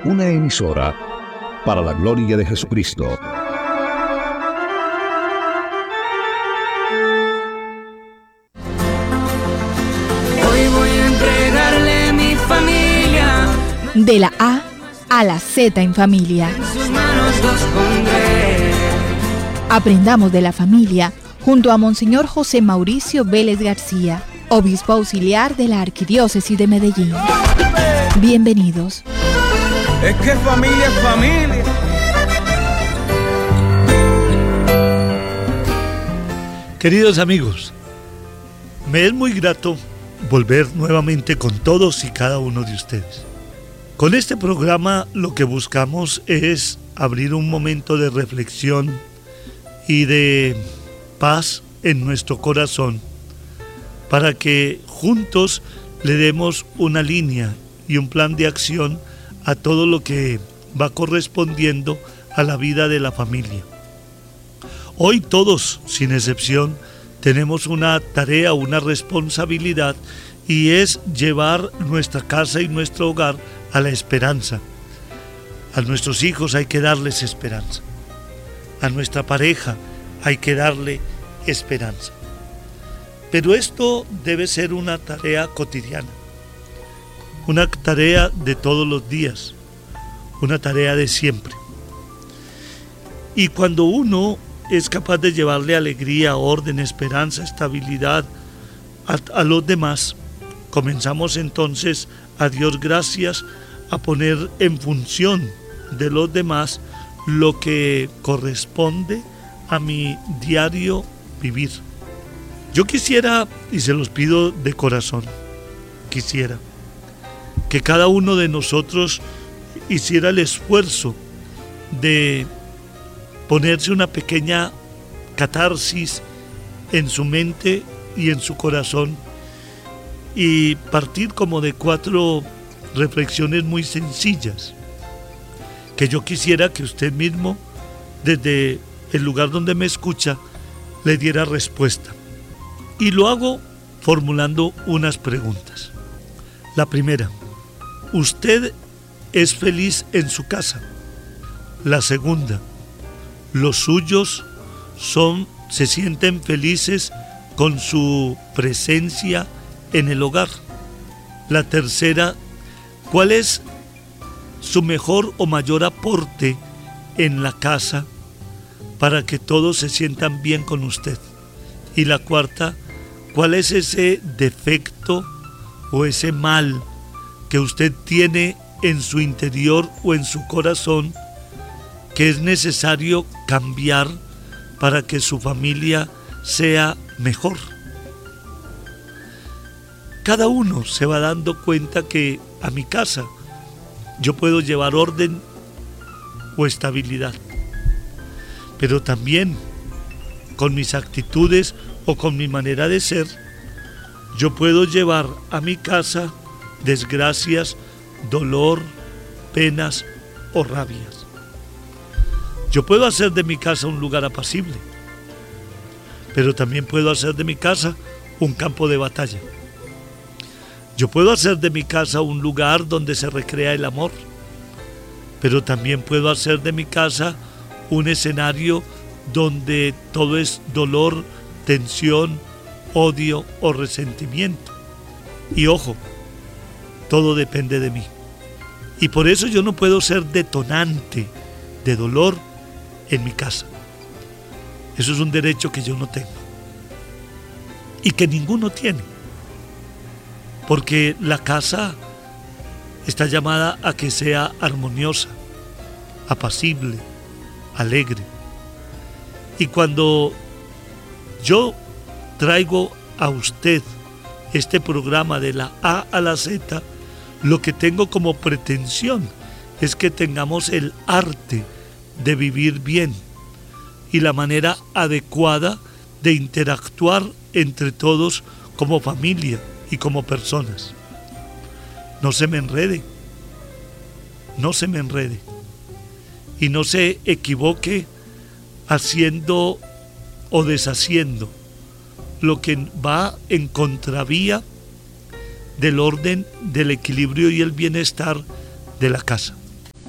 una emisora para la gloria de Jesucristo. Hoy voy a entregarle mi familia. De la A a la Z en familia. En sus manos los pondré. Aprendamos de la familia junto a Monseñor José Mauricio Vélez García, obispo auxiliar de la Arquidiócesis de Medellín. Bienvenidos. Es que familia es familia. Queridos amigos, me es muy grato volver nuevamente con todos y cada uno de ustedes. Con este programa lo que buscamos es abrir un momento de reflexión y de paz en nuestro corazón para que juntos le demos una línea y un plan de acción a todo lo que va correspondiendo a la vida de la familia. Hoy todos, sin excepción, tenemos una tarea, una responsabilidad, y es llevar nuestra casa y nuestro hogar a la esperanza. A nuestros hijos hay que darles esperanza. A nuestra pareja hay que darle esperanza. Pero esto debe ser una tarea cotidiana, una tarea de todos los días, una tarea de siempre. Y cuando uno es capaz de llevarle alegría, orden, esperanza, estabilidad a los demás, comenzamos entonces a Dios gracias a poner en función de los demás lo que corresponde a mi diario vivir. Yo quisiera, y se los pido de corazón, quisiera que cada uno de nosotros hiciera el esfuerzo de ponerse una pequeña catarsis en su mente y en su corazón y partir como de 4 reflexiones muy sencillas que yo quisiera que usted mismo, desde el lugar donde me escucha, le diera respuesta. Y lo hago formulando unas preguntas. La primera: ¿usted es feliz en su casa? La segunda: ¿los suyos se sienten felices con su presencia en el hogar? La tercera: ¿cuál es su mejor o mayor aporte en la casa para que todos se sientan bien con usted? Y la cuarta: ¿cuál es ese defecto o ese mal que usted tiene en su interior o en su corazón que es necesario cambiar para que su familia sea mejor? Cada uno se va dando cuenta que a mi casa yo puedo llevar orden o estabilidad, pero también con mis actitudes o con mi manera de ser, yo puedo llevar a mi casa desgracias, dolor, penas o rabias. Yo puedo hacer de mi casa un lugar apacible, pero también puedo hacer de mi casa un campo de batalla. Yo puedo hacer de mi casa un lugar donde se recrea el amor, pero también puedo hacer de mi casa un escenario donde todo es dolor, tensión, odio o resentimiento. Y ojo, todo depende de mí. Y por eso yo no puedo ser detonante de dolor en mi casa. Eso es un derecho que yo no tengo y que ninguno tiene, porque la casa está llamada a que sea armoniosa, apacible, alegre. Y cuando yo traigo a usted este programa de la A a la Z, lo que tengo como pretensión es que tengamos el arte de vivir bien y la manera adecuada de interactuar entre todos como familia y como personas. No se me enrede, y no se equivoque haciendo o deshaciendo lo que va en contravía del orden, del equilibrio y el bienestar de la casa.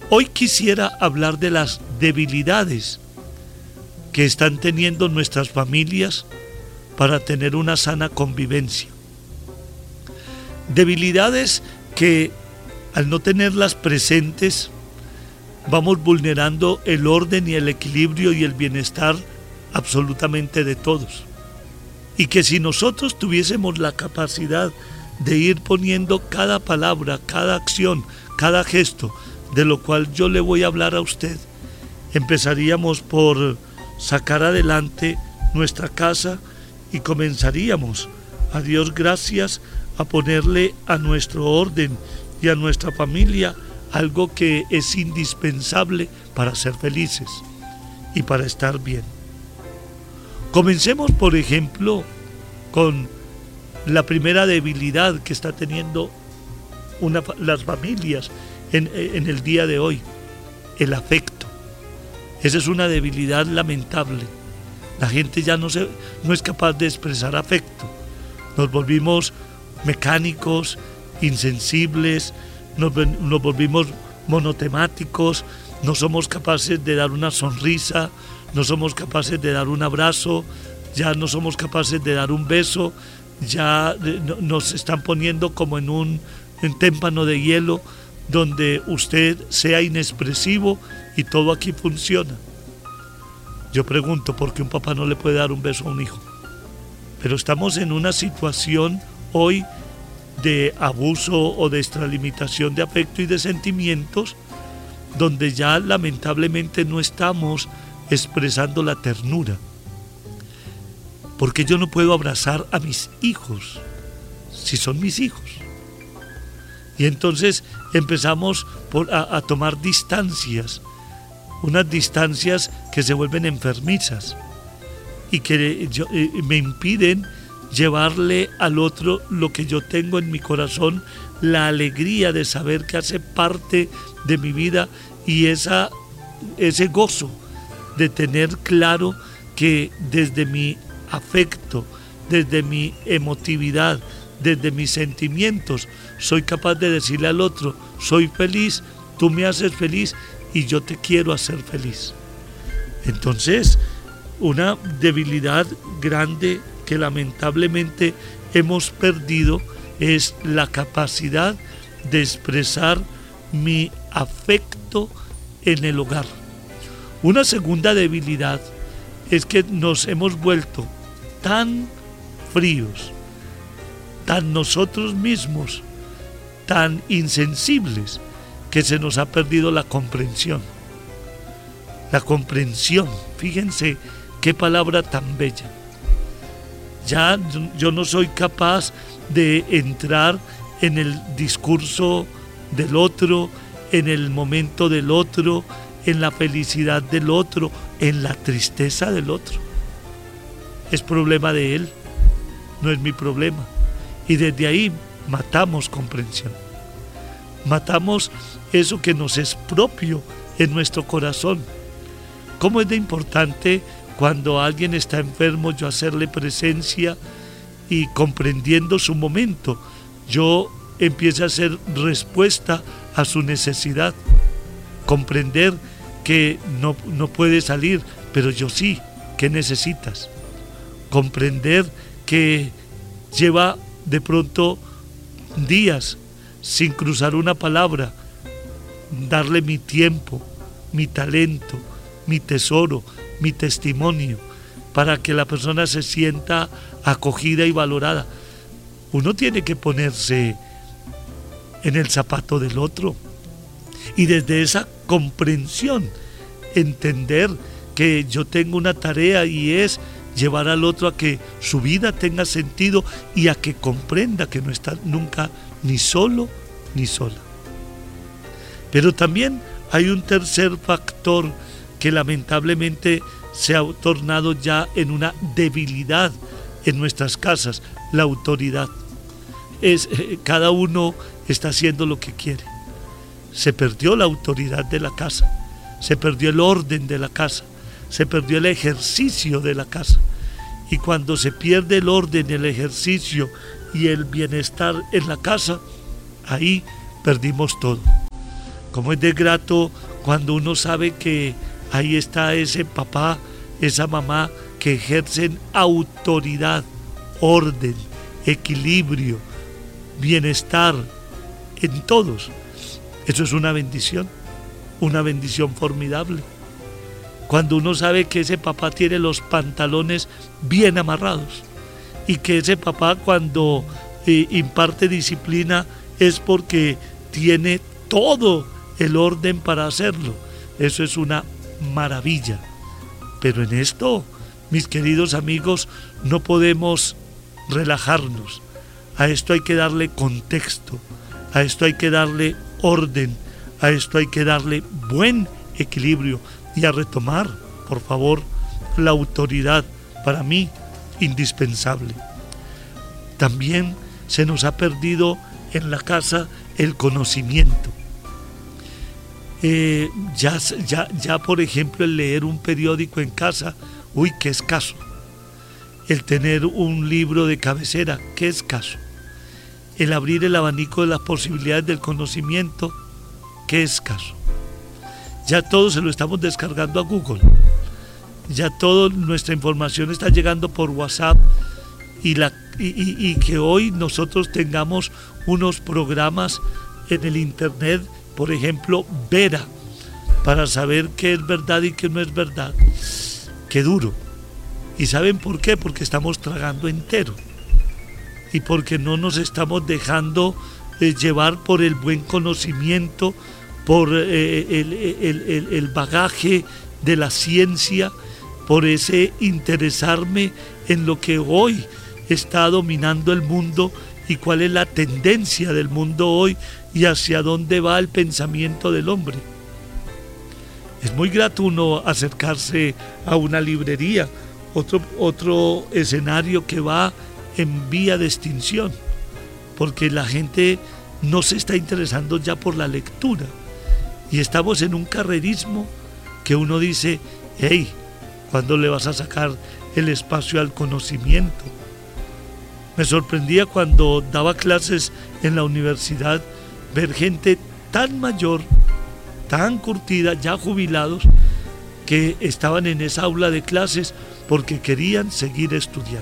Hoy quisiera hablar de las debilidades que están teniendo nuestras familias para tener una sana convivencia. Debilidades que al no tenerlas presentes vamos vulnerando el orden y el equilibrio y el bienestar absolutamente de todos. Y que si nosotros tuviésemos la capacidad de ir poniendo cada palabra, cada acción, cada gesto, de lo cual yo le voy a hablar a usted, empezaríamos por sacar adelante nuestra casa y comenzaríamos, a Dios gracias, a ponerle a nuestro orden y a nuestra familia algo que es indispensable para ser felices y para estar bien. Comencemos, por ejemplo, con la primera debilidad que está teniendo las familias en el día de hoy, el afecto. Esa es una debilidad lamentable. La gente ya no es capaz de expresar afecto. Nos volvimos mecánicos, insensibles, nos volvimos monotemáticos, no somos capaces de dar una sonrisa, no somos capaces de dar un abrazo, ya no somos capaces de dar un beso, ya nos están poniendo como en un témpano de hielo donde usted sea inexpresivo y todo aquí funciona. Yo pregunto por qué un papá no le puede dar un beso a un hijo. Pero estamos en una situación hoy de abuso o de extralimitación de afecto y de sentimientos donde ya lamentablemente no estamos expresando la ternura. Porque yo no puedo abrazar a mis hijos si son mis hijos. Y entonces empezamos a tomar distancias, unas distancias que se vuelven enfermizas y que me impiden llevarle al otro lo que yo tengo en mi corazón, la alegría de saber que hace parte de mi vida y ese gozo de tener claro que desde mi afecto, desde mi emotividad, desde mis sentimientos, soy capaz de decirle al otro, soy feliz, tú me haces feliz y yo te quiero hacer feliz. Entonces, una debilidad grande que lamentablemente hemos perdido es la capacidad de expresar mi afecto en el hogar. Una segunda debilidad es que nos hemos vuelto tan fríos, tan nosotros mismos, tan insensibles, que se nos ha perdido la comprensión. La comprensión, fíjense qué palabra tan bella. Ya yo no soy capaz de entrar en el discurso del otro, en el momento del otro, en la felicidad del otro, en la tristeza del otro. Es problema de él, no es mi problema. Y desde ahí matamos comprensión. Matamos eso que nos es propio en nuestro corazón. ¿Cómo es de importante cuando alguien está enfermo yo hacerle presencia y comprendiendo su momento, yo empiezo a hacer respuesta a su necesidad? Comprender que no puede salir, pero yo sí, ¿qué necesitas? Comprender que lleva de pronto días sin cruzar una palabra, darle mi tiempo, mi talento, mi tesoro, mi testimonio, para que la persona se sienta acogida y valorada. Uno tiene que ponerse en el zapato del otro y desde esa comprensión entender que yo tengo una tarea y es llevar al otro a que su vida tenga sentido y a que comprenda que no está nunca ni solo ni sola. Pero también hay un tercer factor que lamentablemente se ha tornado ya en una debilidad en nuestras casas, la autoridad. Cada uno está haciendo lo que quiere. Se perdió la autoridad de la casa, se perdió el orden de la casa, se perdió el ejercicio de la casa. Y cuando se pierde el orden, el ejercicio y el bienestar en la casa, ahí perdimos todo. Como es de grato cuando uno sabe que ahí está ese papá, esa mamá que ejercen autoridad, orden, equilibrio, bienestar en todos. Eso es una bendición formidable. Cuando uno sabe que ese papá tiene los pantalones bien amarrados y que ese papá cuando imparte disciplina es porque tiene todo el orden para hacerlo. Eso es una maravilla. Pero en esto, mis queridos amigos, no podemos relajarnos. A esto hay que darle contexto, a esto hay que darle orden, a esto hay que darle buen equilibrio y a retomar, por favor, la autoridad, para mí, indispensable. También se nos ha perdido en la casa el conocimiento. Ya por ejemplo el leer un periódico en casa, uy, qué escaso. El tener un libro de cabecera, qué escaso. El abrir el abanico de las posibilidades del conocimiento, qué escaso. Ya todo se lo estamos descargando a Google. Ya toda nuestra información está llegando por WhatsApp y que hoy nosotros tengamos unos programas en el internet, por ejemplo, Vera, para saber qué es verdad y qué no es verdad. Qué duro. ¿Y saben por qué? Porque estamos tragando entero y porque no nos estamos dejando llevar por el buen conocimiento, por el bagaje de la ciencia, por ese interesarme en lo que hoy está dominando el mundo y cuál es la tendencia del mundo hoy y hacia dónde va el pensamiento del hombre. Es muy grato uno acercarse a una librería, otro escenario que va en vía de extinción, porque la gente no se está interesando ya por la lectura y estamos en un carrerismo que uno dice, hey, ¿cuándo le vas a sacar el espacio al conocimiento? Me sorprendía cuando daba clases en la universidad ver gente tan mayor, tan curtida, ya jubilados, que estaban en esa aula de clases porque querían seguir estudiando.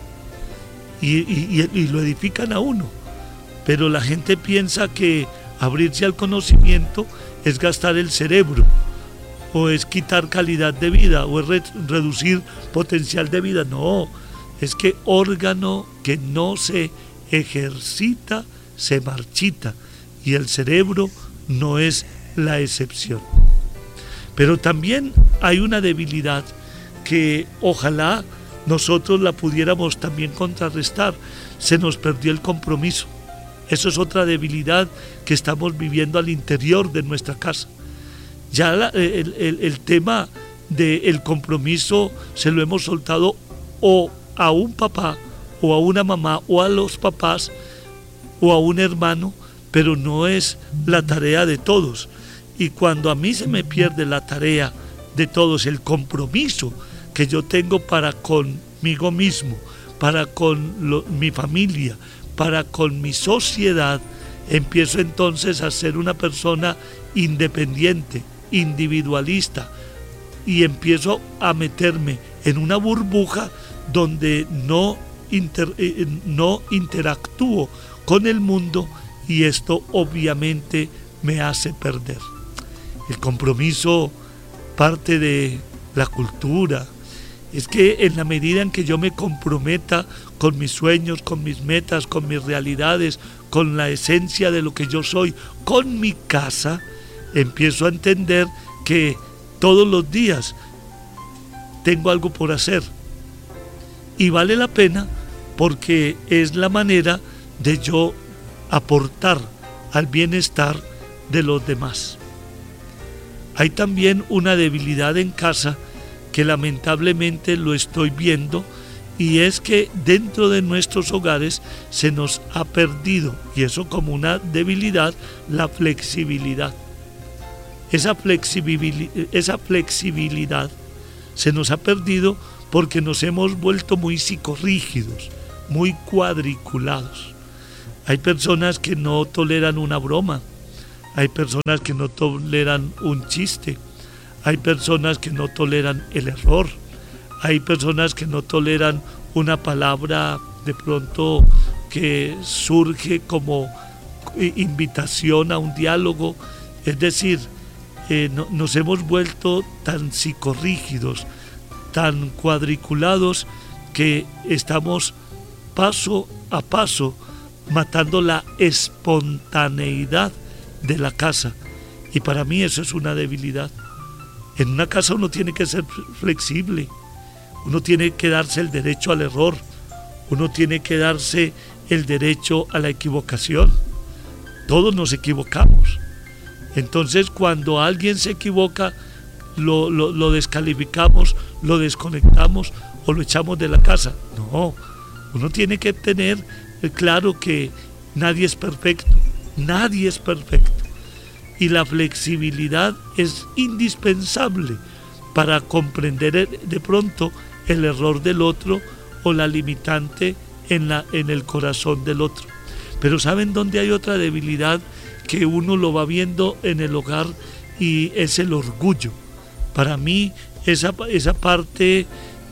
Y lo edifican a uno. Pero la gente piensa que abrirse al conocimiento es gastar el cerebro, o es quitar calidad de vida, o es reducir potencial de vida. No, es que órgano que no se ejercita se marchita, y el cerebro no es la excepción. Pero también hay una debilidad que ojalá nosotros la pudiéramos también contrarrestar. Se nos perdió el compromiso. Eso es otra debilidad que estamos viviendo al interior de nuestra casa. Ya el tema del compromiso se lo hemos soltado o a un papá o a una mamá o a los papás o a un hermano, pero no es la tarea de todos. Y cuando a mí se me pierde la tarea de todos, el compromiso que yo tengo para conmigo mismo, para con mi familia, para con mi sociedad, empiezo entonces a ser una persona independiente, individualista, y empiezo a meterme en una burbuja donde no interactúo con el mundo, y esto obviamente me hace perder. El compromiso parte de la cultura. Es que en la medida en que yo me comprometa con mis sueños, con mis metas, con mis realidades, con la esencia de lo que yo soy, con mi casa, empiezo a entender que todos los días tengo algo por hacer. Y vale la pena porque es la manera de yo aportar al bienestar de los demás. Hay también una debilidad en casa que lamentablemente lo estoy viendo, y es que dentro de nuestros hogares se nos ha perdido, y eso como una debilidad, la flexibilidad. Esa flexibilidad se nos ha perdido porque nos hemos vuelto muy psicorrígidos, muy cuadriculados. Hay personas que no toleran una broma, hay personas que no toleran un chiste, hay personas que no toleran el error, hay personas que no toleran una palabra de pronto que surge como invitación a un diálogo. Es decir, nos hemos vuelto tan psicorrígidos, tan cuadriculados, que estamos paso a paso matando la espontaneidad de la casa. Y para mí eso es una debilidad. En una casa uno tiene que ser flexible, uno tiene que darse el derecho al error, uno tiene que darse el derecho a la equivocación. Todos nos equivocamos. Entonces, cuando alguien se equivoca, lo descalificamos, lo desconectamos o lo echamos de la casa. No, uno tiene que tener claro que nadie es perfecto, nadie es perfecto. Y la flexibilidad es indispensable para comprender de pronto el error del otro o la limitante en el corazón del otro. Pero ¿saben dónde hay otra debilidad que uno lo va viendo en el hogar? Y es el orgullo. Para mí esa parte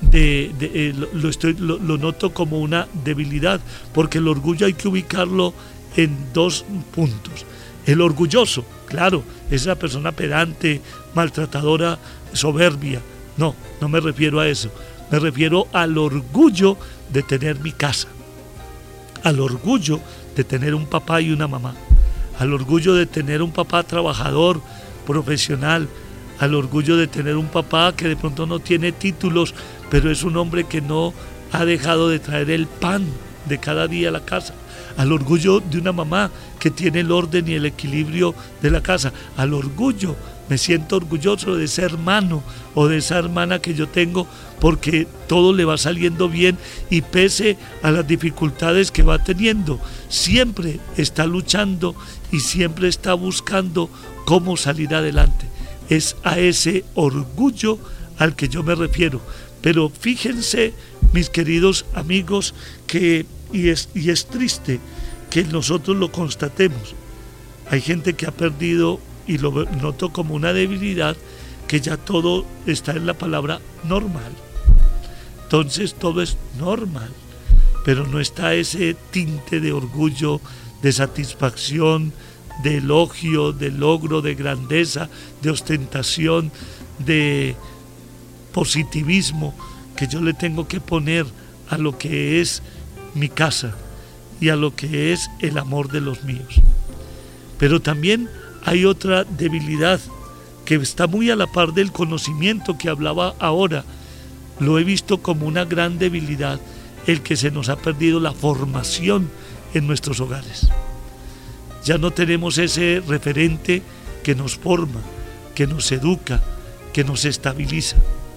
lo noto como una debilidad, porque el orgullo hay que ubicarlo en dos puntos. El orgulloso, claro, es la persona pedante, maltratadora, soberbia. No me refiero a eso. Me refiero al orgullo de tener mi casa, al orgullo de tener un papá y una mamá, al orgullo de tener un papá trabajador, profesional, al orgullo de tener un papá que de pronto no tiene títulos, pero es un hombre que no ha dejado de traer el pan de cada día a la casa, al orgullo de una mamá que tiene el orden y el equilibrio de la casa, al orgullo. Me siento orgulloso de ese hermano o de esa hermana que yo tengo, porque todo le va saliendo bien y pese a las dificultades que va teniendo, siempre está luchando y siempre está buscando cómo salir adelante. Es a ese orgullo al que yo me refiero. Pero fíjense, mis queridos amigos, que y es triste que nosotros lo constatemos. Hay gente que ha perdido, y lo noto como una debilidad, que ya todo está en la palabra normal. Entonces todo es normal, pero no está ese tinte de orgullo, de satisfacción, de elogio, de logro, de grandeza, de ostentación, de positivismo que yo le tengo que poner a lo que es mi casa y a lo que es el amor de los míos. Pero también hay otra debilidad que está muy a la par del conocimiento que hablaba ahora. Lo he visto como una gran debilidad, el que se nos ha perdido la formación en nuestros hogares. Ya no tenemos ese referente que nos forma, que nos educa, que nos estabiliza.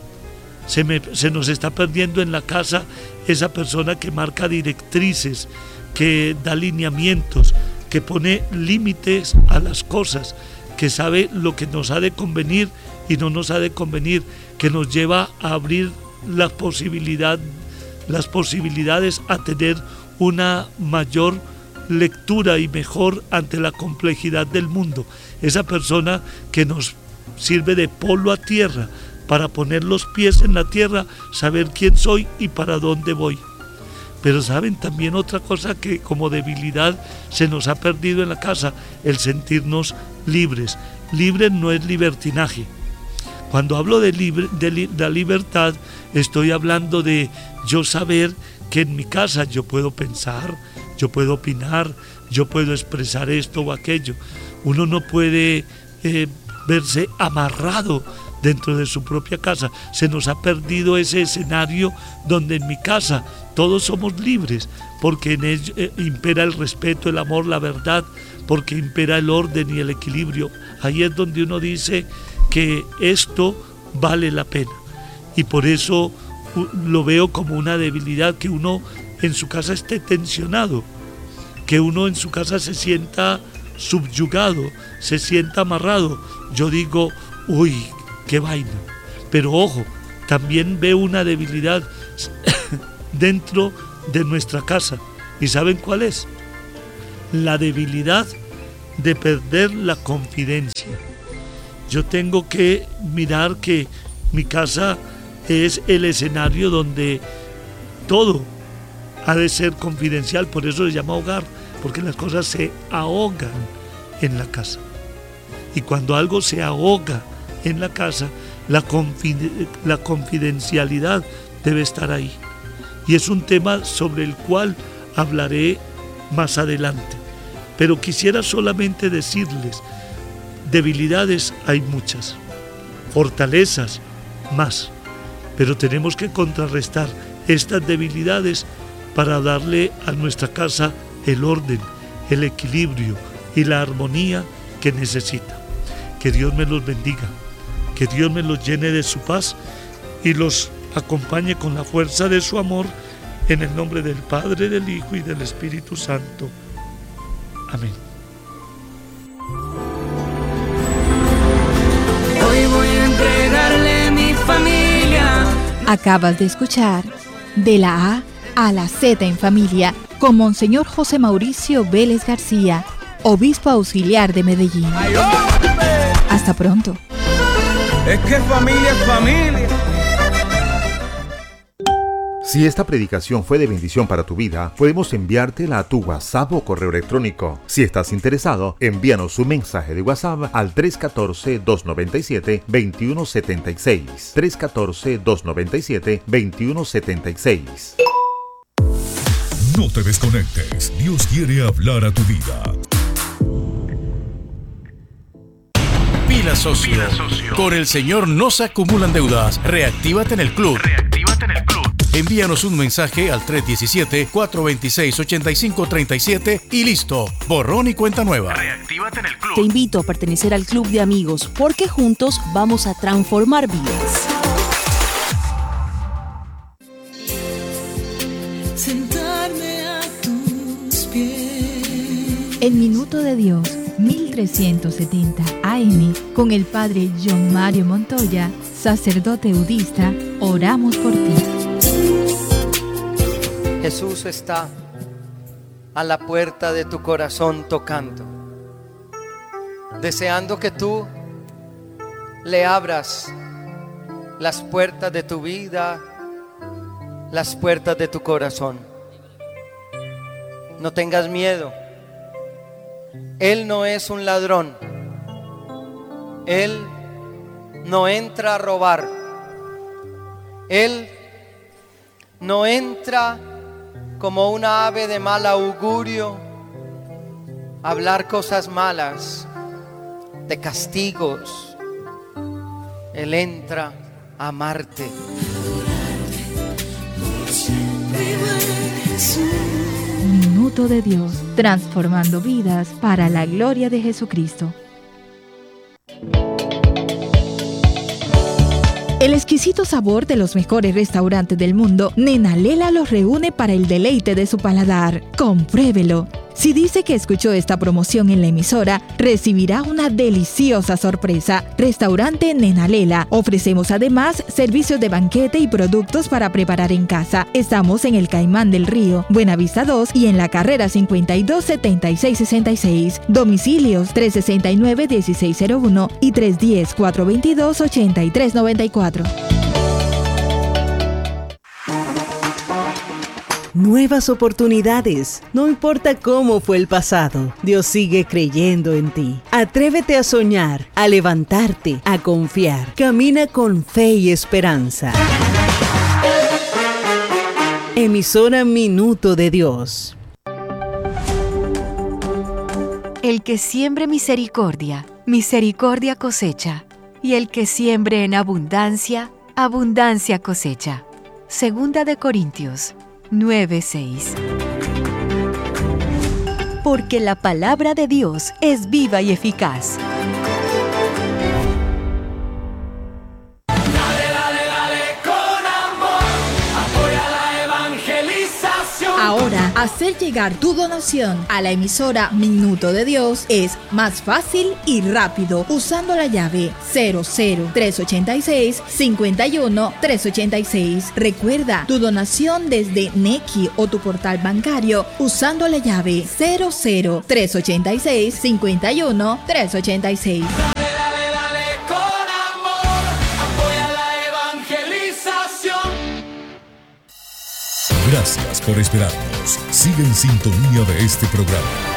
Se nos está perdiendo en la casa esa persona que marca directrices, que da lineamientos, que pone límites a las cosas, que sabe lo que nos ha de convenir y no nos ha de convenir, que nos lleva a abrir las posibilidades a tener una mayor lectura y mejor ante la complejidad del mundo. Esa persona que nos sirve de polo a tierra para poner los pies en la tierra, saber quién soy y para dónde voy. Pero saben también otra cosa que como debilidad se nos ha perdido en la casa, el sentirnos libres. Libre no es libertinaje. Cuando hablo de la libertad, estoy hablando de yo saber que en mi casa yo puedo pensar, yo puedo opinar, yo puedo expresar esto o aquello. Uno no puede verse amarrado dentro de su propia casa. Se nos ha perdido ese escenario donde en mi casa todos somos libres, porque en ello impera el respeto, el amor, la verdad, porque impera el orden y el equilibrio. Ahí es donde uno dice que esto vale la pena, y por eso lo veo como una debilidad, que uno en su casa esté tensionado, que uno en su casa se sienta subyugado, se sienta amarrado. Yo digo, uy, qué vaina. Pero ojo, también veo una debilidad dentro de nuestra casa. ¿Y saben cuál es? La debilidad de perder la confidencia. Yo tengo que mirar que mi casa es el escenario donde todo ha de ser confidencial, por eso se llama hogar, porque las cosas se ahogan en la casa. Y cuando algo se ahoga en la casa, la confidencialidad debe estar ahí. Y es un tema sobre el cual hablaré más adelante. Pero quisiera solamente decirles, debilidades hay muchas, fortalezas más, pero tenemos que contrarrestar estas debilidades para darle a nuestra casa el orden, el equilibrio y la armonía que necesita. Que Dios me los bendiga, que Dios me los llene de su paz y los acompañe con la fuerza de su amor, en el nombre del Padre, del Hijo y del Espíritu Santo. Amén. Hoy voy a entregarle mi familia. Acabas de escuchar De la A a la Z en Familia con Monseñor José Mauricio Vélez García, obispo auxiliar de Medellín. Hasta pronto. Es que familia es familia. Si esta predicación fue de bendición para tu vida, podemos enviártela a tu WhatsApp o correo electrónico. Si estás interesado, envíanos un mensaje de WhatsApp al 314-297-2176. 314-297-2176. No te desconectes, Dios quiere hablar a tu vida. Pila Socio. Con el Señor no se acumulan deudas. Reactívate en el club. Envíanos un mensaje al 317-426-8537 y listo, borrón y cuenta nueva. Reactívate en el club. Te invito a pertenecer al club de amigos porque juntos vamos a transformar vidas. Sentarme a tus pies. El Minuto de Dios, 1370 AM, con el Padre John Mario Montoya, sacerdote eudista, oramos por ti. Jesús está a la puerta de tu corazón tocando, deseando que tú le abras las puertas de tu vida, las puertas de tu corazón. No tengas miedo. Él no es un ladrón. Él no entra a robar. Él no entra como una ave de mal augurio a hablar cosas malas, de castigos. Él entra a amarte. Minuto de Dios, transformando vidas para la gloria de Jesucristo. El exquisito sabor de los mejores restaurantes del mundo, Nena Lela los reúne para el deleite de su paladar. Compruébelo. Si dice que escuchó esta promoción en la emisora, recibirá una deliciosa sorpresa. Restaurante Nena Lela. Ofrecemos además servicios de banquete y productos para preparar en casa. Estamos en el Caimán del Río, Buenavista 2 y en la carrera 52-7666. Domicilios 369-1601 y 310-422-8394. Nuevas oportunidades. No importa cómo fue el pasado, Dios sigue creyendo en ti. Atrévete a soñar, a levantarte, a confiar. Camina con fe y esperanza. Emisora Minuto de Dios. El que siembre misericordia, misericordia cosecha. Y el que siembre en abundancia, abundancia cosecha. Segunda de Corintios 9:6. Porque la palabra de Dios es viva y eficaz. Dale con amor, apoya la evangelización. Ahora Hacer llegar tu donación a la emisora Minuto de Dios es más fácil y rápido usando la llave 00386-51-386. Recuerda tu donación desde Nequi o tu portal bancario usando la llave 00386-51-386. Gracias por esperarnos. Sigue en sintonía de este programa.